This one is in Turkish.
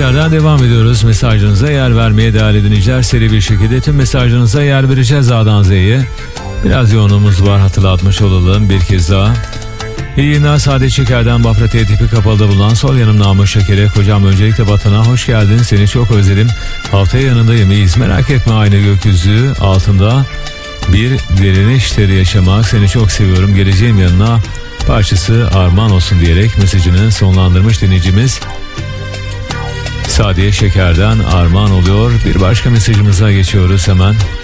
yerden devam ediyoruz. Mesajlarınıza yer vermeye değerli dinleyiciler. Seri bir şekilde tüm mesajlarınıza yer vereceğiz A'dan Z'ye. Biraz yoğunluğumuz var, hatırlatmış olalım bir kez daha. İyi yayınlar. Sade Şeker'den Bafra T tipi kapalıda bulunan sol yanım namı şekere. Kocam öncelikle vatana hoş geldin. Seni çok özledim. Haftaya yanındayım. İyiyiz. Merak etme, aynı gökyüzü altında bir direnişleri yaşamak. Seni çok seviyorum. Geleceğim yanına parçası armağan olsun diyerek mesajını sonlandırmış dinleyicimiz. Sadiye Şeker'den armağan oluyor. Bir başka mesajımıza geçiyoruz hemen.